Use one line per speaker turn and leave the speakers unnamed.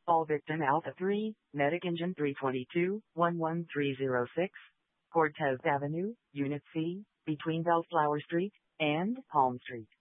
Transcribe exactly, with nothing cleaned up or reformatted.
All victim Alpha three, Medic Engine three two two, one one three zero six, Cortez Avenue, Unit C, between Bellflower Street and Palm Street.